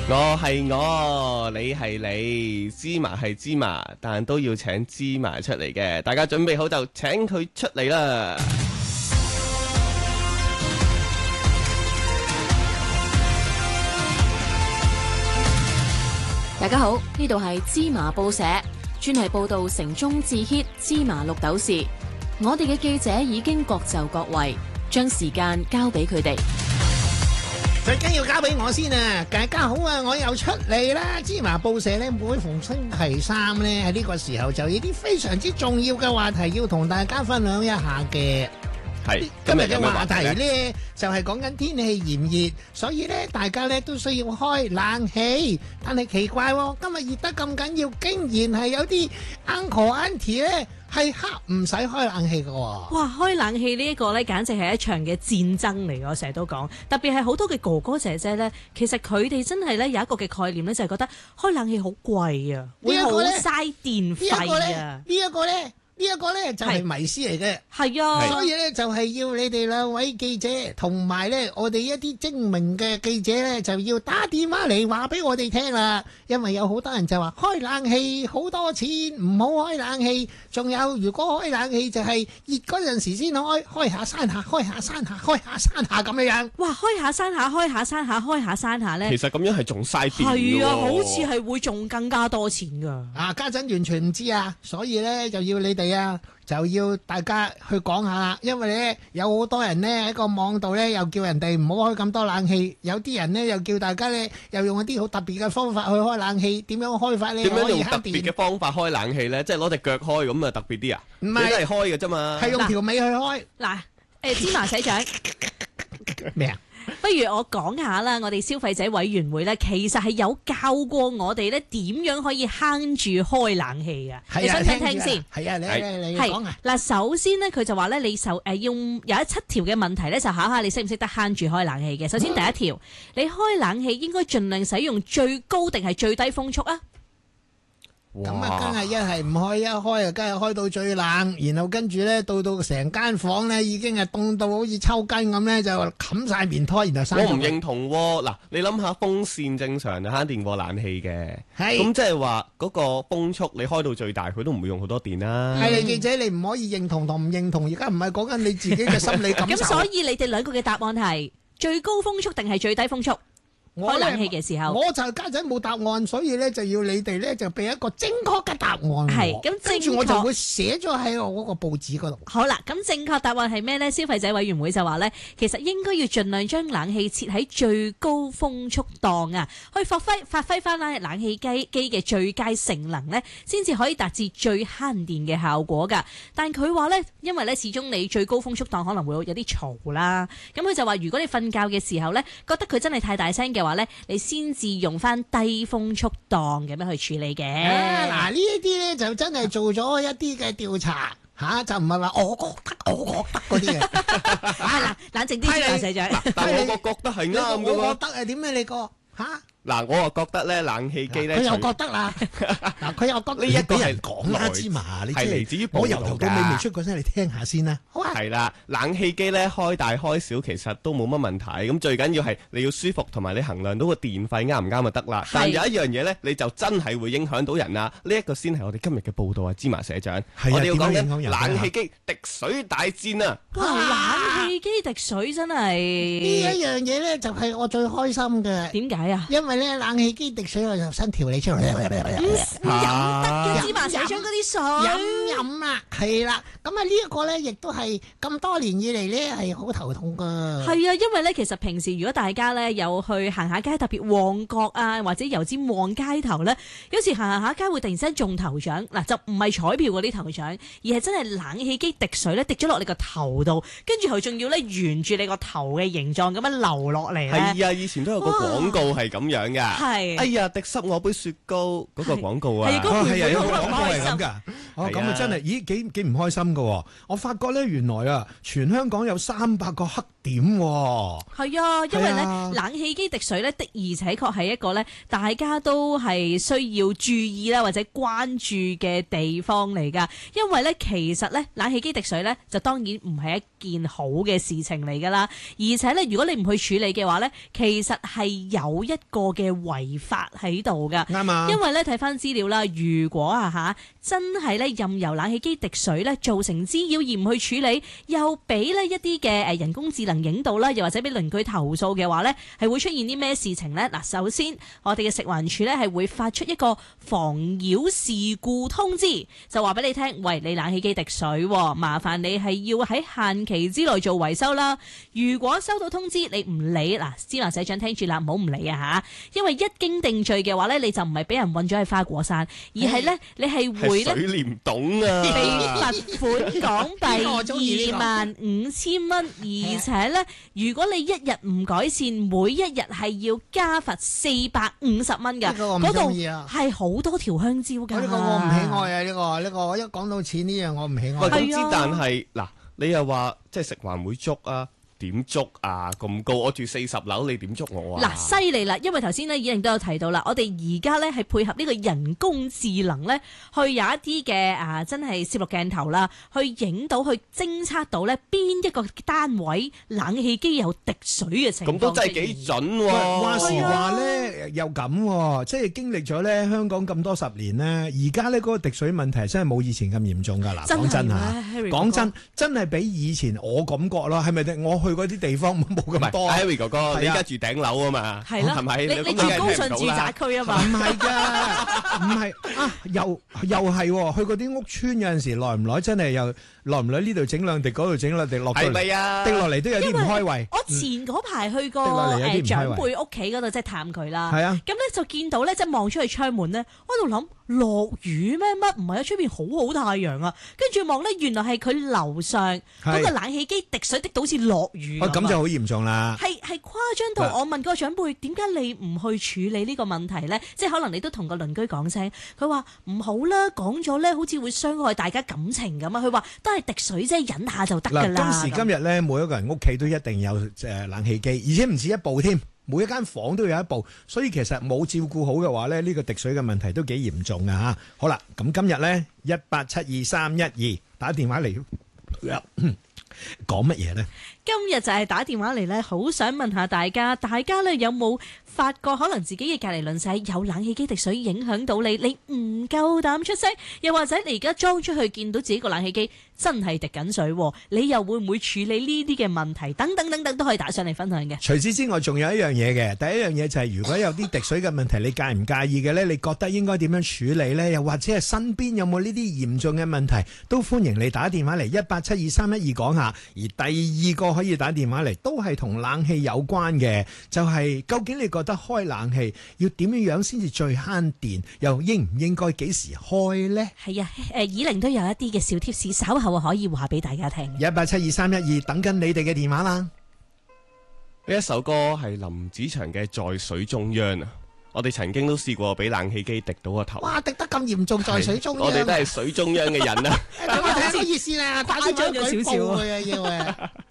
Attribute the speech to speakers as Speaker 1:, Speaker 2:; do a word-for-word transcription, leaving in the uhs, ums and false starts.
Speaker 1: 我係我，你係你，芝麻係芝麻，但都要請芝麻出嚟嘅。大家準備好就請佢出嚟啦！
Speaker 2: 大家好，呢度係芝麻報社，專係報道城中至 hit 芝麻綠豆事。我哋嘅記者已經各就各位，將時間交俾佢哋。
Speaker 3: 最緊要交俾我先啊！大家好啊，我又出嚟啦！芝麻報社咧，每逢星期三咧喺呢個時候就有啲非常之重要嘅話題要同大家分享一下嘅。
Speaker 1: 係
Speaker 3: 今日嘅話題咧就係講緊天氣炎熱，所以咧大家咧都需要開冷氣。但係奇怪喎，今日熱得咁緊要，竟然係有啲 uncle auntie 咧係黑唔使開冷氣㗎喎。
Speaker 4: 哇！開冷氣呢一個咧，簡直係一場嘅戰爭嚟嘅。我成日都講，特別係好多嘅哥哥姐姐咧，其實佢哋真係咧有一個嘅概念咧，就係覺得開冷氣好貴啊，會好嘥電費啊。
Speaker 3: 呢一個咧。呢一個呢就係迷思嚟嘅，
Speaker 4: 係啊，
Speaker 3: 所以呢就係要你哋兩位記者同埋呢我哋一啲精明嘅記者呢就要打電話嚟話俾我哋聽啦，因為有好多人就話開冷氣好多錢，唔好開冷氣，仲有如果開冷氣就係熱嗰陣時先開，開下山下，開下山下，開下山下咁樣樣。
Speaker 4: 哇！開下山下，開下山下，開下山下呢，
Speaker 1: 其實咁樣係仲嘥電㗎喎。
Speaker 4: 係啊，好似係會仲更加多錢㗎。
Speaker 3: 啊，家陣完全唔知啊，所以呢就要你哋啊，就要大家去講下啦，因為咧有好多人咧喺個網度咧又叫人哋唔好開咁多冷氣，有啲人咧又叫大家咧又用一啲好特別嘅方法去開冷氣，點樣開法咧？
Speaker 1: 點樣用特別嘅方法開冷氣咧？即係攞隻腳開咁啊，特別啲啊？
Speaker 3: 唔係，
Speaker 1: 都係開嘅啫嘛。
Speaker 3: 係用條尾去開。
Speaker 4: 嗱，誒芝麻社長
Speaker 3: 咩啊？
Speaker 4: 不如我講下啦，我哋消費者委員會咧，其實係有教過我哋咧點樣可以慳住開冷氣嘅。你想聽聽先？
Speaker 3: 係啊，你你你講啊。
Speaker 4: 嗱，首先咧，佢就話咧，你受誒用有一七條嘅問題咧，就考下你識唔識得慳住開冷氣嘅。首先第一條，你開冷氣應該盡量使用最高定係最低風速啊？
Speaker 3: 咁啊，梗係一係唔開，一開啊，梗係開到最冷，然後跟住咧到到成間房咧已經係凍到好似抽筋咁咧，就冚晒棉胎，然後閂。
Speaker 1: 我唔認同喎，嗱，你諗下風扇正常就慳電過冷氣嘅，
Speaker 3: 係
Speaker 1: 咁即係話嗰個風速你開到最大，佢都唔會用好多電啦。
Speaker 3: 係你記者，你唔可以認同同唔認同，而家唔係講緊你自己嘅心理感受。
Speaker 4: 咁所以你哋兩個嘅答案係最高風速定係最低風速？開冷氣嘅時候，
Speaker 3: 我就家陣冇答案，所以咧就要你哋咧就俾一個正確嘅答案。
Speaker 4: 係咁，
Speaker 3: 跟住我就會寫咗喺我嗰個報紙嗰度。
Speaker 4: 好啦，咁正確答案係咩呢？消費者委員會就話呢，其實應該要盡量將冷氣設喺最高風速檔啊，去發揮發揮翻冷冷氣機機嘅最佳性能呢，先至可以達至最慳電嘅效果噶。但佢話呢，因為呢始終你最高風速檔可能會有啲嘈啦，咁佢就話如果你瞓覺嘅時候呢，覺得佢真係太大聲嘅話咧，你先至用翻低風速檔咁樣去處理嘅。
Speaker 3: 嗱，呢一啲咧就真係做咗一啲嘅調查吓，就唔係話我覺得我覺得嗰啲嘅。
Speaker 4: 係啦，冷靜啲先，社長。
Speaker 1: 但係我覺得係啱嘅喎。
Speaker 3: 我覺得係點咧？你個吓？
Speaker 1: 嗱，我又覺得咧，冷氣機咧，
Speaker 3: 佢又覺得啦。嗱，佢又覺得
Speaker 1: 呢一個係
Speaker 3: 講啦，芝麻，你
Speaker 1: 係嚟自於
Speaker 3: 我由頭到尾未出過聲，你聽下先啦。好啊。
Speaker 1: 係啦，冷氣機咧開大開小其實都冇乜問題，咁最緊要係你要舒服，同埋你衡量到個電費啱唔啱就得啦。但有一樣嘢咧，你就真係會影響到人啊！呢一個先係我哋今日嘅報道啊，芝麻社長。我哋要講緊冷氣機滴水大戰啊！
Speaker 4: 哇，冷氣機滴水真係
Speaker 3: 呢一樣嘢咧，就係我最開心嘅。
Speaker 4: 點解啊？
Speaker 3: 因為咧冷氣機滴水，我就伸條脷出嚟，
Speaker 4: 唔飲得嘅芝麻社長嗰啲水，
Speaker 3: 飲飲啦，係啦。咁啊呢一個咧，亦都係咁多年以嚟咧係好頭痛噶。
Speaker 4: 係啊，因為咧其實平時如果大家咧有去行下街，特別旺角啊或者油尖旺街頭咧，有時行行下街會突然之間中頭獎，嗱就唔係彩票嗰啲頭獎，而係真係冷氣機滴水咧滴咗落你個頭度，跟住佢仲要咧沿住你個頭嘅形狀咁樣流落嚟咧。
Speaker 1: 係啊，以前都有個廣告係咁樣噶。
Speaker 4: 係。
Speaker 1: 哎呀，滴濕我杯雪糕嗰個廣告啊。
Speaker 4: 係嗰個
Speaker 5: 係啊，有個
Speaker 4: 好
Speaker 5: 廣告係咁噶。哦，咁啊真係，咦幾幾唔開心噶。我發覺咧，原來啊，全香港有三百個黑點喎。
Speaker 4: 係啊，因為咧
Speaker 5: 係啊
Speaker 4: 冷氣機滴水咧的而且確係一個咧大家都係需要注意啦或者關注嘅地方嚟㗎。因為咧其實咧冷氣機滴水咧就當然唔係一件好嘅事情嚟㗎啦，而且咧如果你唔去處理嘅話咧，其實係有一個嘅違法喺度㗎。
Speaker 5: 啱啊，
Speaker 4: 因為咧睇翻資料啦，如果啊嚇真係咧任由冷氣機滴水咧造成滋擾而唔去處理，又俾呢一啲嘅誒人工智能影到啦，又或者俾鄰居投訴嘅話咧，係會出現啲咩事情咧？嗱，首先我哋嘅食環署咧係會發出一個妨擾事故通知，就話俾你聽，喂，你冷氣機滴水，麻煩你係要喺限期之內做維修啦。如果收到通知你唔理，嗱，芝麻社長聽住啦，唔好唔理啊嚇，因為一經定罪嘅話咧，你就唔係俾人韞咗喺花果山，而係咧你係會咧
Speaker 1: 水簾洞啊，
Speaker 4: 被罰款港
Speaker 3: 我中意呢個
Speaker 4: 幣二萬五千蚊，而且咧，如果你一日唔改善，每一日係要加罰四百五十蚊㗎。
Speaker 3: 呢個我唔
Speaker 4: 嗰度
Speaker 3: 中意啊
Speaker 4: 係好多條香蕉㗎。
Speaker 3: 呢個我唔喜愛啊！呢個呢個一講到錢呢樣我唔喜
Speaker 1: 喂，
Speaker 3: 愛。
Speaker 1: 咁之
Speaker 4: 係啊
Speaker 1: 但係嗱，你又話即係食環會捉啊？點捉啊？咁高，我住四十樓，你點捉我啊？
Speaker 4: 嗱，犀利啦！因為頭先咧已經都有提到啦，我哋而家咧係配合呢個人工智能咧，去有一啲嘅啊，真係攝錄鏡頭啦，去影到去偵測到咧邊一個單位冷氣機有滴水嘅情況。
Speaker 1: 咁都真係幾準
Speaker 5: 喂
Speaker 1: 喎！
Speaker 5: 話時話咧又咁喎，即係經歷咗咧香港咁多十年咧，而家咧嗰個滴水問題真係冇以前咁嚴重㗎啦。講真嚇，講真真係比以前我感覺咯，係咪？我去嗰啲地方冇
Speaker 1: 唔係
Speaker 5: 咁多。
Speaker 1: ，Harry 哥哥，
Speaker 5: 係啊
Speaker 1: 你而家住頂樓啊嘛？
Speaker 4: 係啦，
Speaker 1: 係咪？
Speaker 4: 你你住高順住宅區啊嘛？
Speaker 5: 唔係㗎，唔係啊，又又係喎，去嗰啲屋村有陣時，耐唔耐真係又耐唔耐呢度整兩滴，嗰度整兩滴落到
Speaker 1: 係
Speaker 5: 嚟，
Speaker 1: 咪啊？
Speaker 5: 滴落嚟都有啲唔開胃。
Speaker 4: 我前嗰排去過
Speaker 5: 滴落嚟有啲唔開
Speaker 4: 誒長
Speaker 5: 胃
Speaker 4: 輩屋企嗰度，即係探佢啦。
Speaker 5: 係啊，
Speaker 4: 咁咧就見到咧，即係望出去窗門咧，我喺度諗落雨咩？乜唔係喺出邊好好太陽啊？跟住望咧，原來係佢樓上嗰個冷氣機滴水滴到好似落雨
Speaker 5: 哦，
Speaker 4: 咁啊
Speaker 5: 咁就好嚴重啦。
Speaker 4: 係係誇張到我問嗰個長輩，點解你唔去處理呢個問題咧？即係可能你都同個鄰居講聲，佢話唔好啦，講咗咧好似會傷害大家感情咁啊！佢話都係滴水啫，忍下就得㗎啦。
Speaker 5: 嗱，今時今日咧，每一個人屋企都一定有誒冷氣機，而且唔止一部添，每一間房都有一部，所以其實冇照顧好嘅話咧，呢個滴水嘅問題都幾嚴重㗎嚇。好啦，咁今日咧一八七二三一二打電話嚟講乜嘢咧？
Speaker 4: 今日就係打電話嚟咧，好想問下大家，大家咧有冇發覺可能自己嘅隔離鄰舍有冷氣機滴水影響到你，你唔夠膽出聲，又或者你而家裝出去見到自己個冷氣機真係滴緊水，你又會唔會處理呢啲嘅問題？等等等等都可以打上嚟分享嘅。
Speaker 5: 除此之外，仲有一樣嘢嘅。第一樣嘢就係如果有啲滴水嘅問題，你介唔介意嘅呢？你覺得應該點樣處理呢？又或者係身邊有冇呢啲嚴重嘅問題，都歡迎你打電話嚟一八七二三一二講下。而第二個可以打電話嚟，都係同冷氣有關嘅，就係、是、究竟你覺得開冷氣要點樣樣先至最慳電，又應唔應該幾時開呢？
Speaker 4: 係啊，誒，以玲都有一啲嘅小貼士，稍後可以話俾大家聽。
Speaker 5: 一八七二三一二等緊你哋嘅電話啦。
Speaker 1: 呢一首歌係林子祥嘅《在水中央》啊！我哋曾經都試過俾冷氣機滴到個頭。
Speaker 3: 哇！滴得咁嚴重，在水中央。
Speaker 1: 我哋都係水中央嘅人啊！
Speaker 3: 咁我睇個熱線啊，打電話舉報佢啊要啊！